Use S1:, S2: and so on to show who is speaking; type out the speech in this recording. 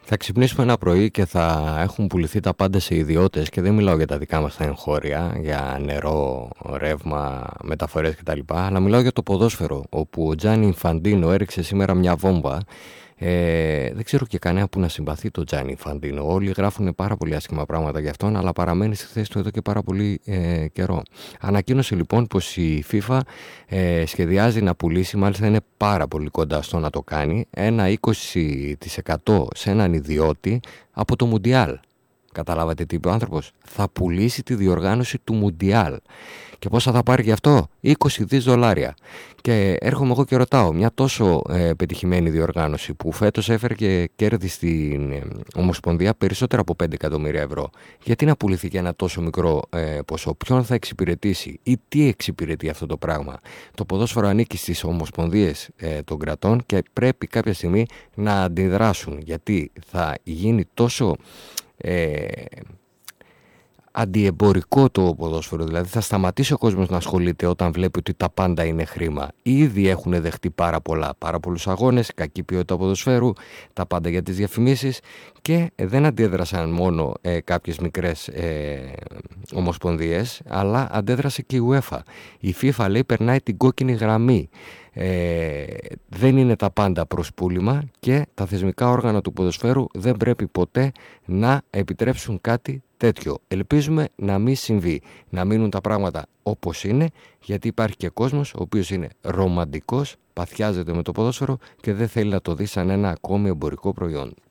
S1: Θα ξυπνήσουμε ένα πρωί και θα έχουν πουληθεί τα πάντα σε ιδιώτες, και δεν μιλάω για τα δικά μας τα εγχώρια, για νερό, ρεύμα, μεταφορές κτλ. Αλλά μιλάω για το ποδόσφαιρο, όπου ο Τζάνι Ινφαντίνο έριξε σήμερα μια βόμβα. Δεν ξέρω και κανένα που να συμπαθεί τον Τζάνι Ινφαντίνο. Όλοι γράφουν πάρα πολύ άσχημα πράγματα για αυτόν, αλλά παραμένει στη θέση του εδώ και πάρα πολύ καιρό. Ανακοίνωσε λοιπόν πως η FIFA σχεδιάζει να πουλήσει, μάλιστα είναι πάρα πολύ κοντά στο να το κάνει, ένα 20% σε έναν ιδιώτη από το Μουντιάλ. Καταλάβατε τι είπε ο άνθρωπος? Θα πουλήσει τη διοργάνωση του Μουντιάλ. Και πόσα θα πάρει γι' αυτό? 20 δις δολάρια. Και έρχομαι εγώ και ρωτάω, μια τόσο πετυχημένη διοργάνωση που φέτος έφερε και κέρδη στην Ομοσπονδία περισσότερα από 5 εκατομμύρια ευρώ, γιατί να πουληθεί και ένα τόσο μικρό ποσό? Ποιον θα εξυπηρετήσει ή τι εξυπηρετεί αυτό το πράγμα? Το ποδόσφαιρο ανήκει στις ομοσπονδίες των κρατών και πρέπει κάποια στιγμή να αντιδράσουν, γιατί θα γίνει τόσο αντιεμπορικό το ποδόσφαιρο. Δηλαδή θα σταματήσει ο κόσμος να ασχολείται όταν βλέπει ότι τα πάντα είναι χρήμα. Ήδη έχουν δεχτεί πάρα πολλούς αγώνες, κακή ποιότητα ποδοσφαίρου, τα πάντα για τις διαφημίσεις, και δεν αντέδρασαν μόνο κάποιες μικρές ομοσπονδίες, αλλά αντέδρασε και η UEFA. Η FIFA, λέει, περνάει την κόκκινη γραμμή. Δεν είναι τα πάντα προς πούλημα και τα θεσμικά όργανα του ποδοσφαίρου δεν πρέπει ποτέ να επιτρέψουν κάτι τέτοιο. Ελπίζουμε να μην συμβεί, να μείνουν τα πράγματα όπως είναι, γιατί υπάρχει και κόσμος ο οποίος είναι ρομαντικός, παθιάζεται με το ποδόσφαιρο και δεν θέλει να το δει σαν ένα ακόμη εμπορικό προϊόν.